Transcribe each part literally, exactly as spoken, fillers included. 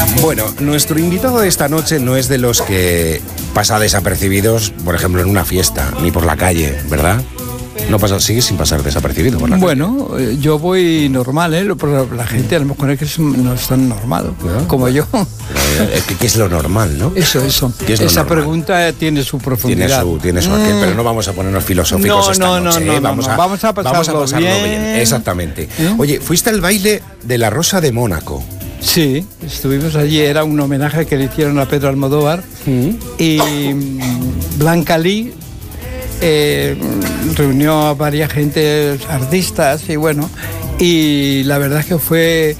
Bueno, nuestro invitado de esta noche no es de los que pasa desapercibidos, por ejemplo, en una fiesta, ni por la calle, ¿verdad? No pasa, sigue sin pasar desapercibido por la bueno, calle. Bueno, yo voy normal, ¿eh? Pero la gente a lo mejor es que no es tan normal, ¿no? Como yo. ¿Qué, ¿Qué es lo normal, no? Eso, eso. ¿Qué es lo Esa normal? Pregunta tiene su profundidad. Tiene su, tiene su mm. aquel, pero no vamos a ponernos filosóficos no, esta no, noche. No, ¿eh? no, vamos, no, a, vamos a pasarlo, vamos a pasarlo bien. bien. Exactamente. ¿Eh? Oye, fuiste al baile de la Rosa de Mónaco. Sí, estuvimos allí, era un homenaje que le hicieron a Pedro Almodóvar mm. y Blanca Lee eh, reunió a varias gente, artistas y bueno, y la verdad es que fue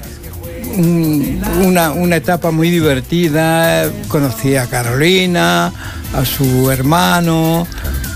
un, una, una etapa muy divertida. Conocí a Carolina, a su hermano,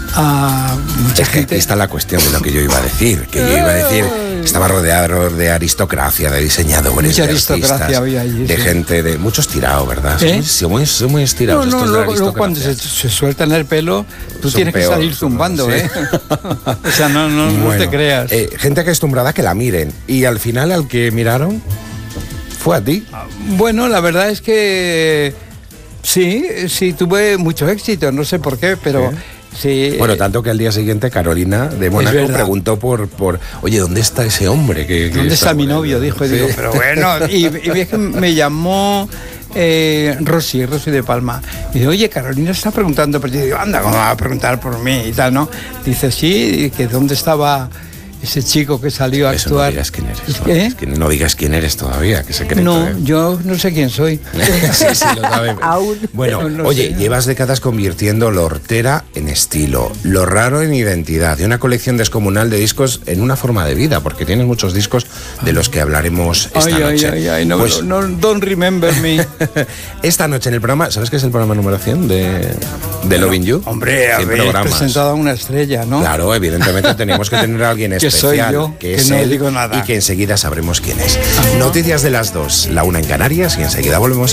a mucha es que gente. Aquí está la cuestión de lo que yo iba a decir, que yo iba a decir, estaba rodeado de aristocracia, de diseñadores, mucha de aristocracia artistas, había allí, de sí. gente, de muchos tirados, ¿verdad? ¿Eh? Son muy, son muy estirados no, no, estos luego, de la luego cuando se, se sueltan el pelo, tú son tienes peor, que salir zumbando, son, ¿eh? ¿sí? O sea, no, no, bueno, no te creas. Eh, gente acostumbrada a que la miren, y al final al que miraron fue a ti. Bueno, la verdad es que sí, sí, tuve mucho éxito, no sé por qué, pero... ¿Sí? Sí. Bueno, tanto que al día siguiente Carolina de Mónaco preguntó por, por, oye, ¿dónde está ese hombre? Que, que ¿Dónde está, está mi novio? Él? Dijo, y sí. digo, pero bueno, y, y es que me llamó eh, Rosy, Rosy de Palma, y dice, oye, Carolina está preguntando, pero yo digo, anda, ¿cómo va a preguntar por mí? Y tal, ¿no? Dice, sí, que ¿dónde estaba ese chico que salió a Eso actuar? No digas quién eres. ¿Eh? Es que no digas quién eres todavía, que secreto. No, ¿eh? yo no sé quién soy. sí, sí, lo sabe. Aún. Bueno, no, no oye, sé. llevas décadas convirtiendo lo hortera en estilo, lo raro en identidad, y una colección descomunal de discos en una forma de vida, porque tienes muchos discos de los que hablaremos esta ay, noche. Ay, ay, ay, no, pues, no, don't remember me. Esta noche en el programa, ¿sabes qué es el programa número cien de, de Loving You? Hombre, habéis presentado a una estrella, ¿no? Claro, evidentemente teníamos que tener a alguien especial. Que soy yo, que, que es no él, digo nada. Y que enseguida sabremos quién es. Ajá. Noticias de las dos, la una en Canarias y enseguida volvemos.